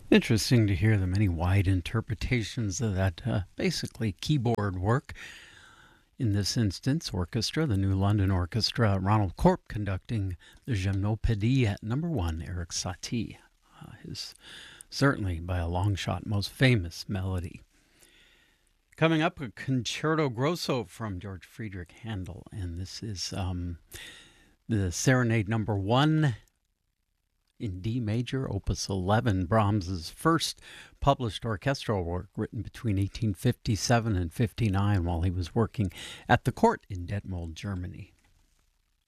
Interesting to hear the many wide interpretations of that basically keyboard work. In this instance, orchestra, the New London Orchestra, Ronald Corp conducting the Gymnopédie at number one, Eric Satie. His certainly by a long shot most famous melody. Coming up, a concerto grosso from George Friedrich Handel, and this is the Serenade number one in D major, opus 11, Brahms's first published orchestral work written between 1857 and 59 while he was working at the court in Detmold, Germany.